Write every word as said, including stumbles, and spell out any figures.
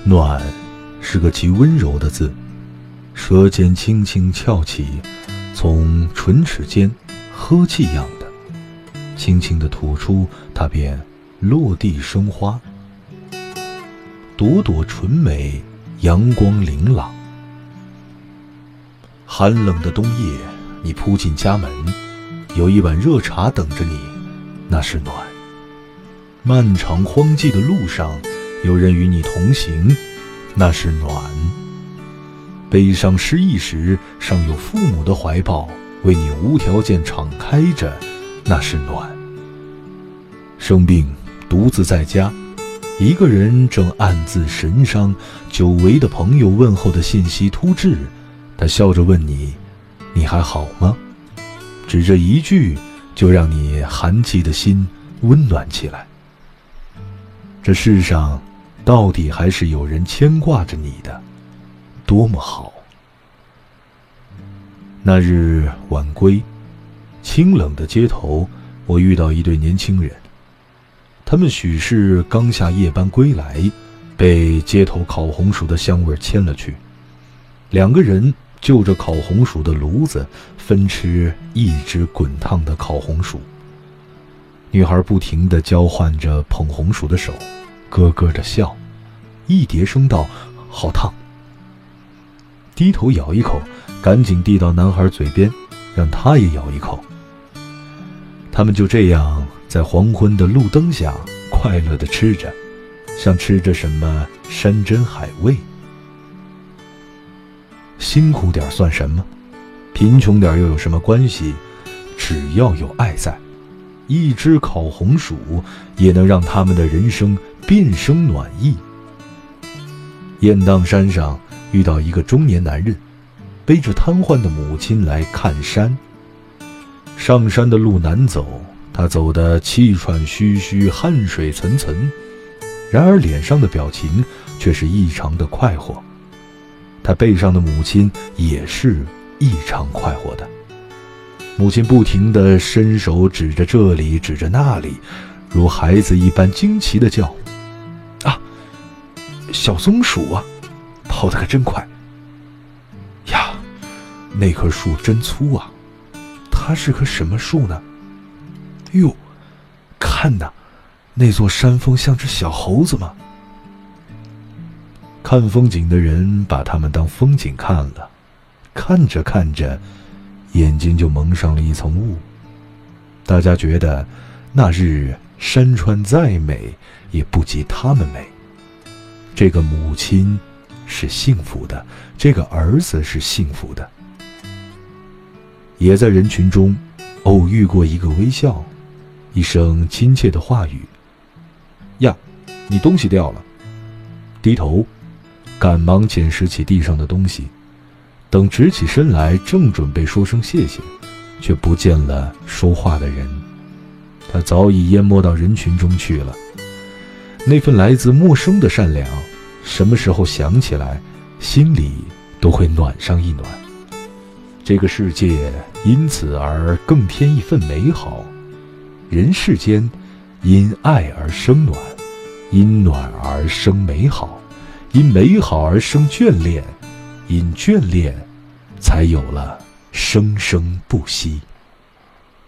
暖是个极温柔的字，舌尖轻轻翘起，从唇齿间呵气样的，轻轻地吐出，它便落地生花。朵朵纯美，阳光明朗。寒冷的冬夜，你扑进家门，有一碗热茶等着你，那是暖。漫长荒寂的路上，有人与你同行，那是暖。悲伤失意时，尚有父母的怀抱为你无条件敞开着，那是暖。生病独自在家，一个人正暗自神伤，久违的朋友问候的信息突至，他笑着问你，你还好吗？只这一句就让你寒寂的心温暖起来。这世上到底还是有人牵挂着你的，多么好。那日晚归，清冷的街头，我遇到一对年轻人，他们许是刚下夜班归来，被街头烤红薯的香味牵了去。两个人就着烤红薯的炉子分吃一只滚烫的烤红薯。女孩不停地交换着捧红薯的手，咯咯地笑，一叠声道：好烫。低头咬一口，赶紧递到男孩嘴边，让他也咬一口。他们就这样在黄昏的路灯下快乐地吃着，像吃着什么山珍海味。辛苦点算什么？贫穷点又有什么关系？只要有爱在，一只烤红薯也能让他们的人生变生暖意。雁荡山上遇到一个中年男人，背着瘫痪的母亲来看山。上山的路难走，他走得气喘吁吁，汗水涔涔，然而脸上的表情却是异常的快活。他背上的母亲也是异常快活的，母亲不停地伸手指着这里指着那里，如孩子一般惊奇地叫：啊，小松鼠啊，跑得可真快呀！那棵树真粗啊，它是棵什么树呢？哟，看呐，那座山峰像只小猴子吗？看风景的人把它们当风景看了，看着看着，眼睛就蒙上了一层雾。大家觉得那日山川再美，也不及他们美。这个母亲是幸福的，这个儿子是幸福的。也在人群中偶遇过一个微笑，一声亲切的话语：呀，你东西掉了。低头赶忙捡拾起地上的东西，等直起身来，正准备说声谢谢，却不见了说话的人。他早已淹没到人群中去了。那份来自陌生的善良，什么时候想起来，心里都会暖上一暖。这个世界因此而更添一份美好。人世间因爱而生暖，因暖而生美好，因美好而生眷恋，因眷恋才有了生生不息。